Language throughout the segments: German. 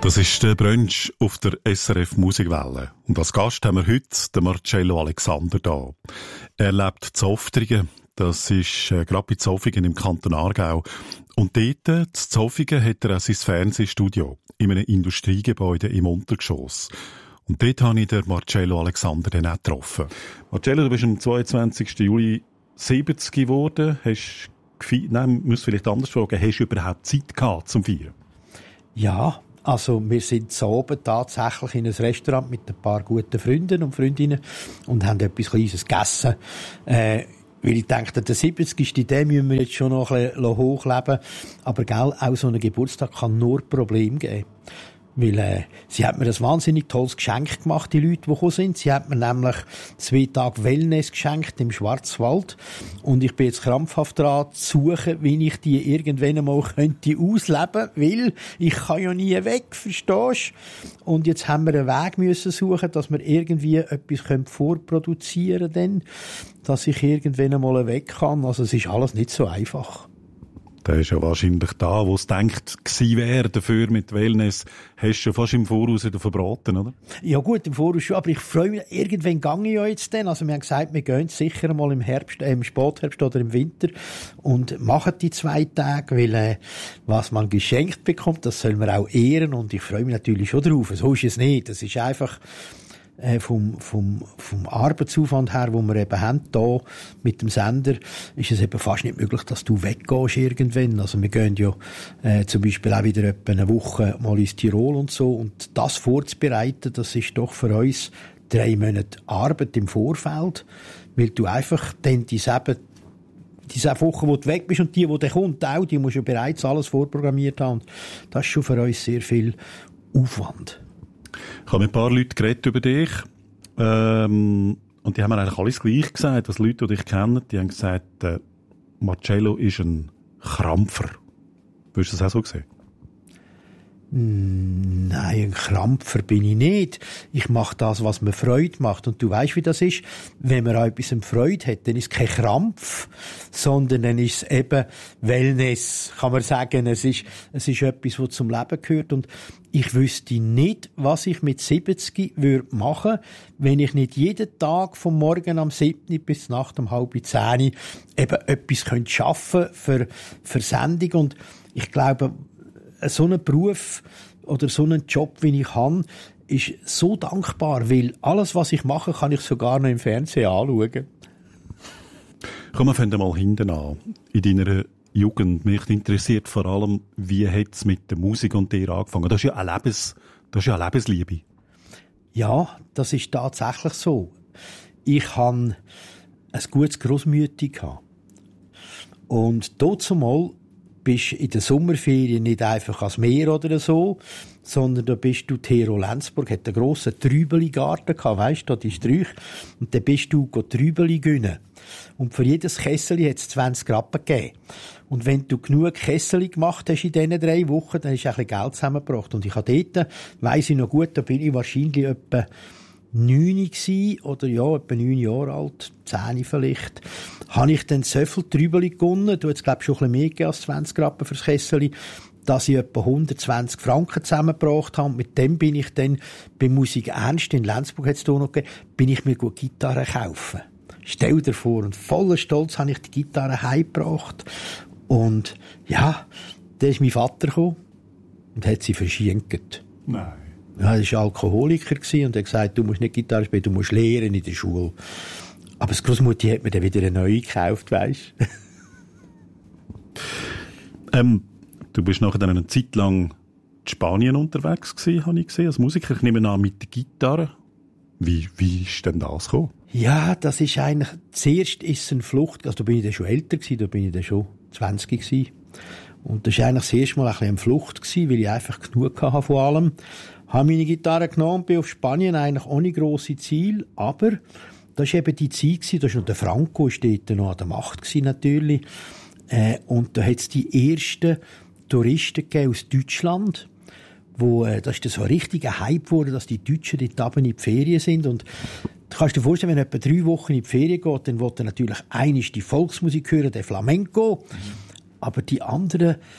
Das ist der Brunch auf der SRF Musikwelle. Und als Gast haben wir heute den Marcello Alexander da. Er lebt in Zoftrigen. Das ist gerade bei Zofingen im Kanton Aargau. Und dort, in Zofingen, hat er auch sein Fernsehstudio in einem Industriegebäude im Untergeschoss. Und dort habe ich den Marcello Alexander dann auch getroffen. Marcello, du bist am 22. Juli 70 geworden. Nein, ich muss vielleicht anders fragen. Hast du überhaupt Zeit gehabt zum Feiern? Ja, also wir sind zu oben tatsächlich in einem Restaurant mit ein paar guten Freunden und Freundinnen und haben etwas Kleines gegessen. Weil ich dachte, der 70. den müssen wir jetzt schon noch ein bisschen hochleben. Aber gell, auch so ein Geburtstag kann nur Probleme geben. Weil, sie hat mir ein wahnsinnig tolles Geschenk gemacht, die Leute, die gekommen sind. Sie hat mir nämlich 2 Tage Wellness geschenkt im Schwarzwald. Und ich bin jetzt krampfhaft dran zu suchen, wie ich die irgendwann einmal könnte ausleben, weil ich kann ja nie weg, verstehst du? Und jetzt haben wir einen Weg müssen suchen, dass wir irgendwie etwas vorproduzieren können, dass ich irgendwann einmal weg kann. Also es ist alles nicht so einfach. Der ist ja wahrscheinlich da, wo es denkt gewesen wäre, dafür mit Wellness, hast du ja fast im Voraus wieder verbraten, oder? Ja gut, im Voraus schon, aber ich freue mich, irgendwann gehe ich ja jetzt dann. Also wir haben gesagt, wir gehen sicher mal im Herbst, im Spätherbst oder im Winter und machen die 2 Tage, weil was man geschenkt bekommt, das soll man auch ehren und ich freue mich natürlich schon drauf. So ist es nicht, das ist einfach vom Arbeitsaufwand her, wo wir eben haben, da mit dem Sender, ist es eben fast nicht möglich, dass du weggehst irgendwann. Also wir gehen ja zum Beispiel auch wieder etwa eine Woche mal ins Tirol und so. Und das vorzubereiten, das ist doch für uns 3 Monate Arbeit im Vorfeld, weil du einfach dann diese Woche, wo du weg bist und die dann kommt, auch, die musst du bereits alles vorprogrammiert haben. Und das ist schon für uns sehr viel Aufwand. Ich habe mit ein paar Leuten geredet über dich. Und die haben mir eigentlich alles gleich gesagt. Also Leute, die dich kennen, die haben gesagt, Marcello ist ein Krampfer. Würdest du das auch so sehen? Nein, ein Krampfer bin ich nicht. Ich mache das, was mir Freude macht. Und du weißt, wie das ist. Wenn man an etwas Freude hat, dann ist es kein Krampf, sondern dann ist es eben Wellness, kann man sagen. Es ist etwas, was zum Leben gehört. Und ich wüsste nicht, was ich mit 70 würde machen, wenn ich nicht jeden Tag vom Morgen am 7. bis Nacht um 9:30 eben etwas schaffen könnte für Sendung. Und ich glaube, so ein Beruf oder so einen Job, wie ich habe, ist so dankbar, weil alles, was ich mache, kann ich sogar noch im Fernsehen anschauen. Komm, wir fangen mal hinten an. In deiner Jugend, mich interessiert vor allem, wie hat es mit der Musik und dir angefangen? Das ist ja eine Lebensliebe. Ja, das ist tatsächlich so. Ich hatte ein gutes Grossmütti. Und dazumal bist in der Sommerferien nicht einfach ans Meer oder so, sondern da bist du, Tero Lenzburg hat einen grossen Trübeli-Garten gehabt, weisst du, die Sträuche. Und dann bist du Trübeli gönnen. Und für jedes Kesseli hat es 20 Rappen gegeben. Und wenn du genug Kesseli gemacht hast in diesen 3 Wochen, dann hast du ein bisschen Geld zusammengebracht. Und ich habe dort, weiss ich noch gut, da bin ich wahrscheinlich etwa 9 gsi, oder ja, etwa 9 Jahre alt, 10 vielleicht, habe ich dann so viel Trübeli gewonnen, du hast, glaube ich, schon ein bisschen mehr gegeben als 20 Rappen fürs Kesseli, dass ich etwa 120 Franken zusammengebracht habe. Mit dem bin ich dann bei Musik Ernst in Lenzburg, hat's da noch gegeben, bin ich mir gut Gitarre kaufen. Stell dir vor, und voller Stolz habe ich die Gitarre heimgebracht. Und ja, da ist mein Vater gekommen und hat sie verschenkt. Nein. Ja, er war Alkoholiker und hat gesagt, du musst nicht Gitarre spielen, du musst lehren in der Schule. Aber das Grossmutti hat mir dann wieder eine neue gekauft, weisst du. Du bist nachher dann eine Zeit lang in Spanien unterwegs gewesen, habe ich gesehen, als Musiker. Ich nehme an, mit der Gitarre. Wie ist denn das gekommen? Ja, das ist eigentlich, zuerst ist es eine Flucht, also da bin ich dann schon älter gewesen, da bin ich dann schon 20 gewesen. Und das war eigentlich das erste Mal ein bisschen eine Flucht gewesen, weil ich einfach genug hatte von allem. Habe meine Gitarre genommen und bin auf Spanien eigentlich ohne grosse Ziel, aber das war eben die Zeit gewesen, da ist noch der Franco, ist dort noch an der Macht gewesen, natürlich. Und da hat es die ersten Touristen gegeben aus Deutschland, das ist so ein richtiger Hype geworden, dass die Deutschen dort oben in die Ferien sind. Und du kannst dir vorstellen, wenn etwa 3 Wochen in die Ferien geht, dann will er natürlich einmal die Volksmusik hören, der Flamenco. Aber die anderen,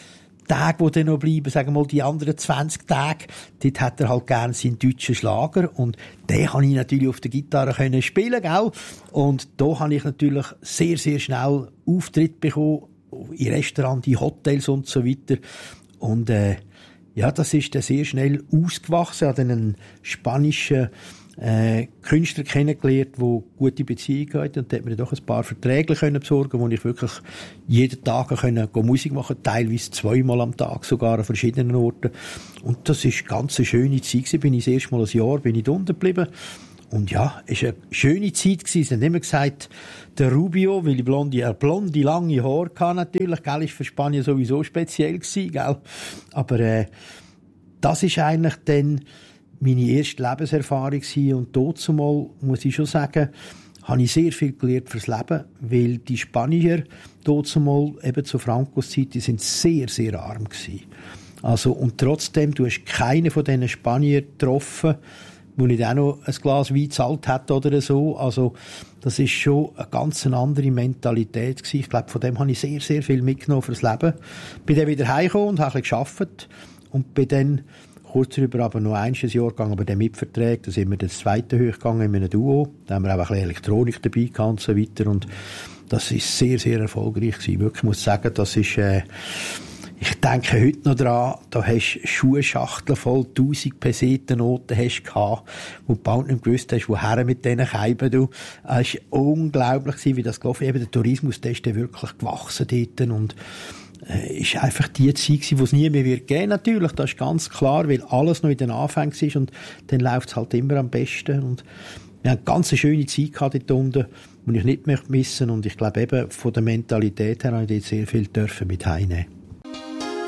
Tage, die dann noch bleiben, sagen wir mal die anderen 20 Tage, dort hat er halt gerne seinen deutschen Schlager und den habe ich natürlich auf der Gitarre können spielen, gell? Und da habe ich natürlich sehr, sehr schnell Auftritt bekommen, in Restaurants, in Hotels und so weiter. Und ja, das ist dann sehr schnell ausgewachsen. Ich habe dann einen spanischen Künstler kennengelernt, der gute Beziehungen hat, und der hat mir doch ein paar Verträge besorgen, wo ich wirklich jeden Tag Musik machen konnte, teilweise 2-mal am Tag, sogar an verschiedenen Orten. Und das ist ganz eine schöne Zeit gewesen. Bin ich das erste Mal ein Jahr da unten geblieben. Und ja, es war eine schöne Zeit gewesen. Sie haben immer gesagt, der Rubio, weil ich blonde, lange Haare hatte natürlich, gell, ist für Spanien sowieso speziell gewesen, gell. Aber, das ist eigentlich dann meine erste Lebenserfahrung gewesen. Und dazumal, muss ich schon sagen, habe ich sehr viel gelernt fürs Leben, weil die Spanier dazumal eben zur Francos Zeit, die sind sehr, sehr arm gewesen. Also, und trotzdem, du hast keinen von diesen Spaniern getroffen, wo nicht auch noch ein Glas Wein gezahlt hat oder so. Also, das ist schon eine ganz andere Mentalität gewesen. Ich glaube, von dem habe ich sehr, sehr viel mitgenommen fürs Leben. Bin dann wieder heimgekommen und habe ein bisschen gearbeitet und bin dann kurz darüber aber noch ein Jahr gegangen, aber den Mitvertrag, da sind wir das zweite hochgegangen in einem Duo. Da haben wir auch ein bisschen Elektronik dabei gehabt und so weiter. Und das ist sehr, sehr erfolgreich gewesen. Wirklich, ich muss sagen, das ist, ich denke heute noch dran, da hast du Schuhschachteln voll 1000 Pesetennoten hast gehabt, wo du bald nicht gewusst hast, woher mit diesen Scheiben du. Es war unglaublich gewesen, wie das gelaufen ist. Eben der Tourismus, der ist dann wirklich gewachsen dort und ist einfach die Zeit gewesen, wo es nie mehr wird geben, natürlich. Das ist ganz klar, weil alles noch in den Anfängen ist und dann läuft es halt immer am besten. Und wir haben eine ganz schöne Zeit gehabt dort unten, die ich nicht mehr missen möchte. Und ich glaube eben, von der Mentalität her habe ich dort sehr viel mit heimnehmen.